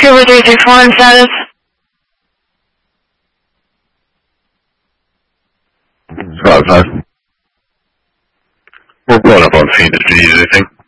Cuba 364 status. Right, so we'll pull up on Phoenix. Do you need anything?